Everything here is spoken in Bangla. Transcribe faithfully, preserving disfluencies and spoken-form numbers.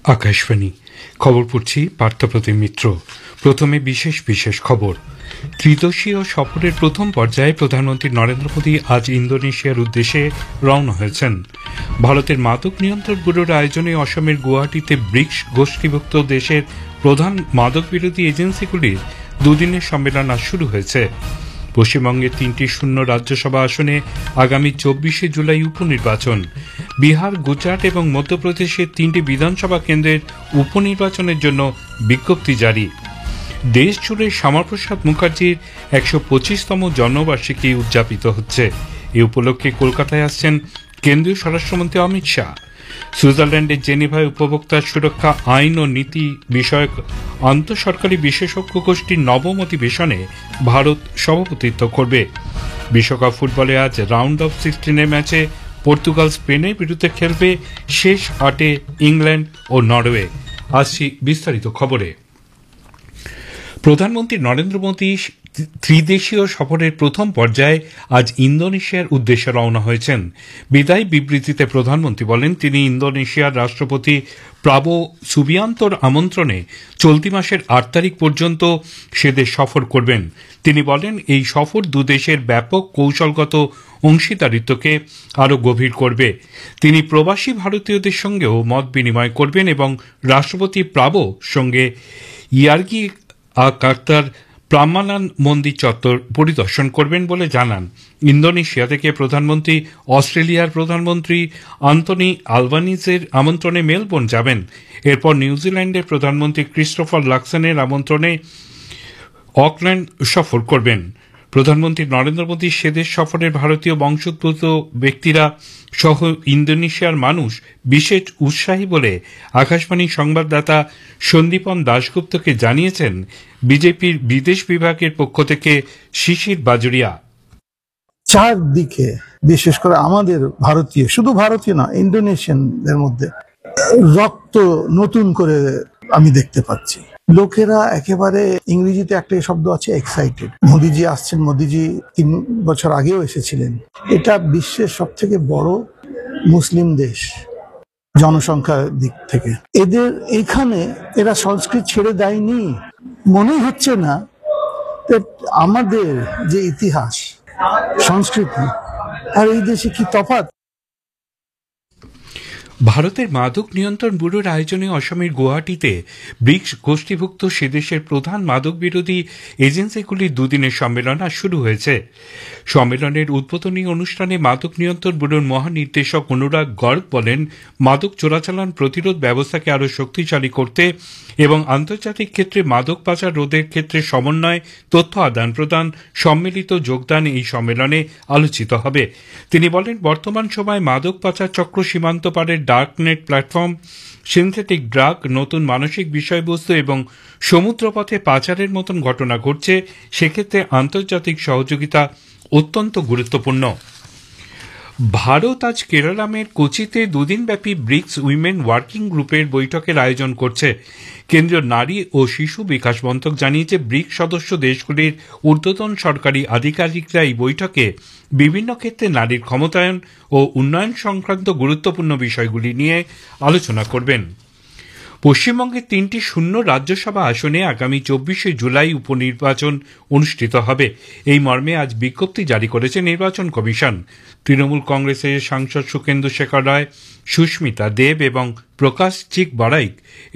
আকাশবাণী খবর পড়ছি পার্থপ্রতিম মিত্র। প্রথমে বিশেষ বিশেষ খবর। ত্রিদেশীয় সফরের প্রথম পর্যায়ে প্রধানমন্ত্রী নরেন্দ্র মোদী আজ ইন্দোনেশিয়ার উদ্দেশ্যে রওনা হয়েছেন। ভারতের মাদক নিয়ন্ত্রণ ব্যুরোর আয়োজনে অসমের গুয়াহাটিতে ব্রিক্স গোষ্ঠীভুক্ত দেশের প্রধান মাদক বিরোধী এজেন্সিগুলির দুদিনের সম্মেলন আজ শুরু হয়েছে। পশ্চিমবঙ্গের তিনটি শূন্য রাজ্যসভা আসনে আগামী চব্বিশে জুলাই উপনির্বাচন। বিহার, গুজরাট এবং মধ্যপ্রদেশের তিনটি বিধানসভা কেন্দ্রের উপনির্বাচনের জন্য বিজ্ঞপ্তি জারি। দেশ জুড়ে শ্যামাপ্রসাদ মুখার্জির একশো পঁচিশতম জন্মবার্ষিকী উদযাপিত হচ্ছে। এ উপলক্ষে কলকাতায় আসছেন কেন্দ্রীয় স্বরাষ্ট্রমন্ত্রী অমিত শাহ। সুইজারল্যান্ডের জেনেভায় উপভোক্তা সুরক্ষা আইন ও নীতি বিষয়ক আন্তঃসরকারি বিশেষজ্ঞ গোষ্ঠীর নবম অধিবেশনে ভারত সভাপতিত্ব করবে। বিশ্বকাপ ফুটবলে আজ রাউন্ড অফ সিক্সটিনের ম্যাচে পর্তুগাল স্পেনের বিরুদ্ধে খেলবে। শেষ আটে ইংল্যান্ড ও নরওয়ে। আসছি বিস্তারিত খবরে। প্রধানমন্ত্রী নরেন্দ্র মোদী ত্রিদেশীয় সফরের প্রথম পর্যায়ে আজ ইন্দোনেশিয়ার উদ্দেশ্যে রওনা হয়েছেন। বিদায় বিবৃতিতে প্রধানমন্ত্রী বলেন, তিনি ইন্দোনেশিয়ার রাষ্ট্রপতি প্রাবো সুবিয়ান্তোর আমন্ত্রণে চলতি মাসের আট তারিখ পর্যন্ত সেদেশ সফর করবেন। তিনি বলেন, এই সফর দুদেশের ব্যাপক কৌশলগত অংশীদারিত্বকে আরও গভীর করবে। তিনি প্রবাসী ভারতীয়দের সঙ্গেও মত বিনিময় করবেন এবং রাষ্ট্রপতি প্রাবোর সঙ্গে ইয়ার্গি কার্তার প্রামানান মন্দির চত্বর পরিদর্শন করবেন বলে জানান। ইন্দোনেশিয়া থেকে প্রধানমন্ত্রী অস্ট্রেলিয়ার প্রধানমন্ত্রী আন্তনি আলবানিজের আমন্ত্রণে মেলবোর্ন যাবেন। এরপর নিউজিল্যান্ডের প্রধানমন্ত্রী ক্রিস্টোফার লাক্সনের আমন্ত্রণে অকল্যান্ড সফর করবেন। প্রধানমন্ত্রী নরেন্দ্র মোদী সেদেশ সফরের ভারতীয় বংশোদ্ভূত ব্যক্তিরা সহ ইন্দোনেশিয়ার মানুষ বিশেষ উৎসাহী বলে আকাশবাণীর সংবাদদাতা সন্দীপন দাশগুপ্তকে জানিয়েছেন বিজেপির বিদেশ বিভাগের পক্ষ থেকে শিশির বাজুরিয়া। চারদিকে বিশেষ করে আমাদের ভারতীয়, শুধু ভারতীয় না, ইন্দোনেশিয়ানদের মধ্যে রক্ত নতুন করে আমি দেখতে পাচ্ছি। লোকেরা একেবারে, ইংরেজিতে একটা শব্দ আছে এক্সাইটেড। মোদিজি আসছেন, মোদিজি তিন বছর আগেও এসেছিলেন। এটা বিশ্বের সব থেকে বড় মুসলিম দেশ জনসংখ্যার দিক থেকে। এদের এখানে এরা সংস্কৃত ছেড়ে দেয়নি। মনে হচ্ছে না আমাদের যে ইতিহাস সংস্কৃতি আর এই দেশে কি তফাৎ। ভারতের মাদক নিয়ন্ত্রণ ব্যুরোর আয়োজনে অসমের গুয়াহাটিতে ব্রিক্স গোষ্ঠীভুক্ত সেদেশের প্রধান মাদক বিরোধী এজেন্সিগুলির দুদিনের সম্মেলন আজ শুরু হয়েছে। সম্মেলনের উদ্বোধনী অনুষ্ঠানে মাদক নিয়ন্ত্রণ ব্যুরোর মহানির্দেশক অনুরাগ গর্গ বলেন, মাদক চোরাচালান প্রতিরোধ ব্যবস্থাকে আরও শক্তিশালী করতে এবং আন্তর্জাতিক ক্ষেত্রে মাদক পাচার রোধের ক্ষেত্রে সমন্বয়, তথ্য আদান প্রদান, সম্মিলিত যোগদান এই সম্মেলনে আলোচিত হবে। তিনি বলেন, বর্তমান সময়ে মাদক পাচার চক্র সীমান্ত পারের ডার্কনেট প্ল্যাটফর্ম, সিনথেটিক ড্রাগ, নতুন মানসিক বিষয়বস্তু এবং সমুদ্রপথে পাচারের মতন ঘটনা ঘটছে। সেক্ষেত্রে আন্তর্জাতিক সহযোগিতা অত্যন্ত গুরুত্বপূর্ণ। ভারত আজ কেরালামের কোচিতে দুদিনব্যাপী ব্রিক্স উইমেন ওয়ার্কিং গ্রুপের বৈঠকের আয়োজন করছে। কেন্দ্রীয় নারী ও শিশু বিকাশ মন্ত্রক জানিয়েছে, ব্রিক্স সদস্য দেশগুলির ঊর্ধ্বতন সরকারি আধিকারিকরা এই বৈঠকে বিভিন্ন ক্ষেত্রে নারীর ক্ষমতায়ন ও উন্নয়ন সংক্রান্ত গুরুত্বপূর্ণ বিষয়গুলি নিয়ে আলোচনা করবেন। পশ্চিমবঙ্গের তিনটি শূন্য রাজ্যসভা আসনে আগামী চব্বিশে জুলাই উপনির্বাচন অনুষ্ঠিত হবে। এই মর্মে আজ বিজ্ঞপ্তি জারি করেছে নির্বাচন কমিশন। তৃণমূল কংগ্রেসের সাংসদ সুখেন্দু শেখর রায়, সুস্মিতা দেব এবং প্রকাশ চিক বারাইক